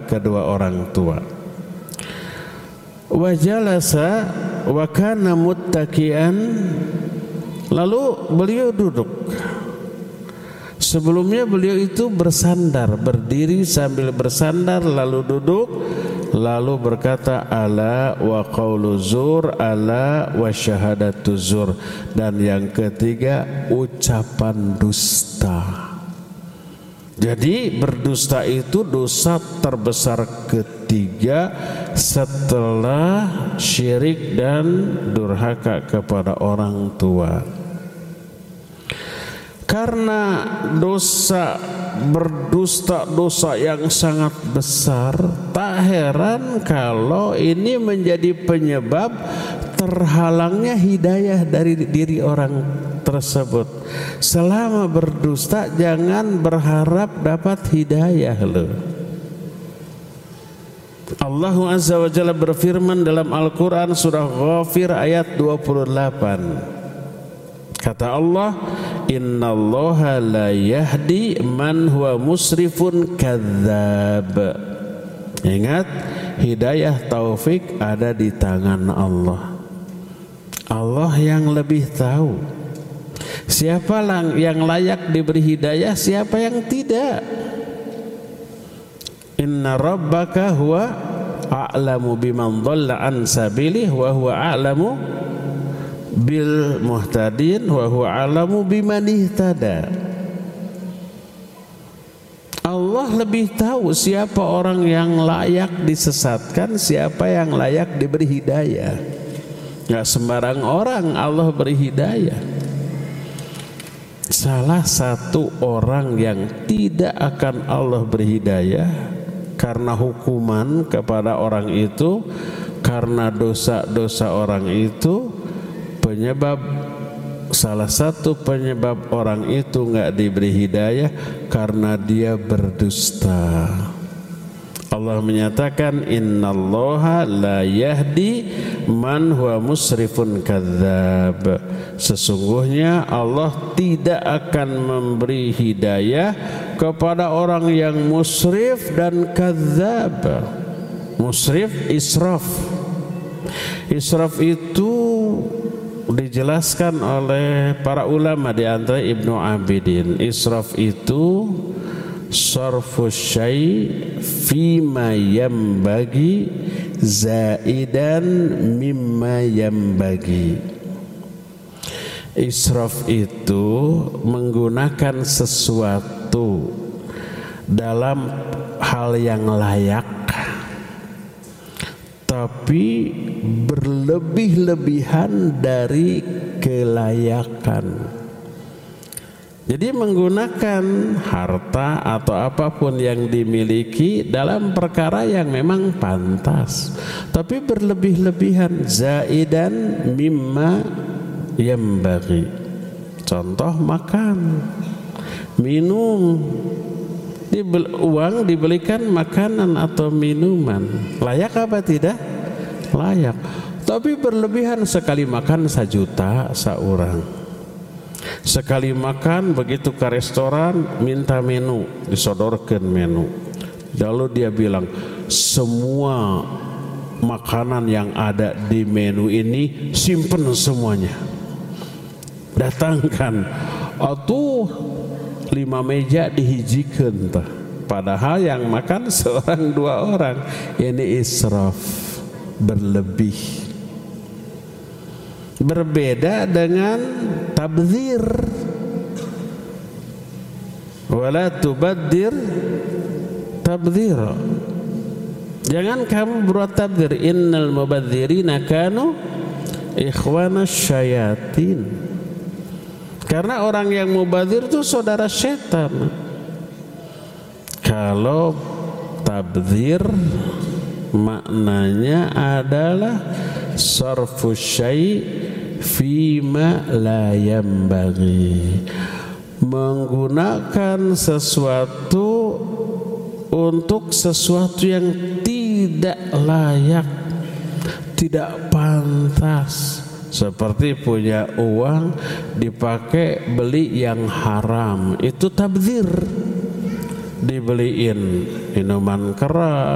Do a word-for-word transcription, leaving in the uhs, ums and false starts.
kedua orang tua. Wa jalasa wa kana muttaqian, lalu beliau duduk. Sebelumnya beliau itu bersandar, berdiri sambil bersandar lalu duduk, lalu berkata ala wa qaulu zur, ala wa syahadatu zur, dan yang ketiga ucapan dusta. Jadi berdusta itu dosa terbesar ketiga setelah syirik dan durhaka kepada orang tua. Karena dosa berdusta dosa yang sangat besar, tak heran kalau ini menjadi penyebab terhalangnya hidayah dari diri orang tersebut. Selama berdusta jangan berharap dapat hidayah loh. Allah Azza wa Jalla berfirman dalam Al-Quran surah Ghafir ayat dua puluh delapan. Kata Allah, innallaha la yahdi man huwa musrifun kadzdzab. Ingat, hidayah taufik ada di tangan Allah. Allah yang lebih tahu siapa yang layak diberi hidayah, siapa yang tidak. Inna rabbaka huwa a'lamu biman dhalla an sabilihi wa huwa a'lamu bil muhtadin wa huwa a'lamu biman ihtada. Allah lebih tahu siapa orang yang layak disesatkan, siapa yang layak diberi hidayah. Enggak sembarang orang Allah beri hidayah. Salah satu orang yang tidak akan Allah beri hidayah karena hukuman kepada orang itu, karena dosa-dosa orang itu, penyebab salah satu penyebab orang itu enggak diberi hidayah karena dia berdusta. Allah menyatakan innallaha la yahdi man huwa musrifun kadzdzab. Sesungguhnya Allah tidak akan memberi hidayah kepada orang yang musrif dan kadzdzab. Musrif israf. Israf itu dijelaskan oleh para ulama di antara Ibnu Abidin. Israf itu sarfu syai' fima yambagi zaidan mimma yambagi. Israf itu menggunakan sesuatu dalam hal yang layak tapi berlebih-lebihan dari kelayakan. Jadi menggunakan harta atau apapun yang dimiliki dalam perkara yang memang pantas, tapi berlebih-lebihan, zaidan mimma yambaghi. Contoh makan, minum, dibel, uang dibelikan makanan atau minuman, layak apa tidak? Layak. Tapi berlebihan, sekali makan sejuta seorang. Sekali makan begitu ke restoran minta menu, disodorkan menu. Lalu dia bilang semua makanan yang ada di menu ini simpen semuanya, datangkan. Atuh lima meja dihijikan tuh. Padahal yang makan seorang dua orang. Ini israf, berlebih. Berbeda dengan tabdzir. Wala tubaddir tabdzir. Jangan kamu berbuat tabdzir. Innal mubadzirina kanu ikhwana syayatin. Karena orang yang mubadzir itu saudara setan. Kalau tabdzir maknanya adalah sarfu syai' fima la yambaghi, menggunakan sesuatu untuk sesuatu yang tidak layak, tidak pantas. Seperti punya uang dipakai beli yang haram, itu tabdzir. Dibeliin minuman keras,